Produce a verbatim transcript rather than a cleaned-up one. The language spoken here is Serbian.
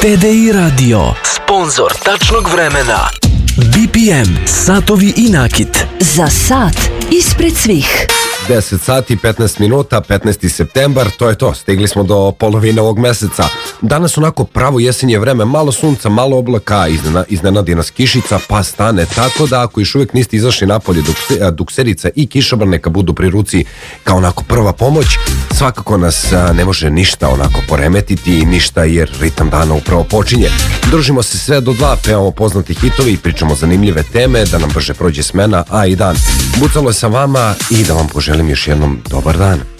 T D I Radio, sponzor tačnog vremena. B P M, satovi i nakit. Za sat ispred svih. deset sati, petnaest minuta, petnaesti septembar, to je to, stigli smo do polovine ovog meseca. Danas onako pravo jesenje vreme, malo sunca, malo oblaka, iznena, iznenadi nas kišica, pa stane, tako da ako još uvijek niste izašli napolje, dukse, dukserica i kišobran neka budu pri ruci kao onako prva pomoć. Svakako nas a, ne može ništa onako poremetiti, ništa jer ritam dana upravo počinje. Družimo se sve do dva, pevamo poznati hitovi i pričamo zanimljive teme, da nam brže prođe smena, a i dan. Bucalo je sa vama i da vam poželim još jednom dobar dan.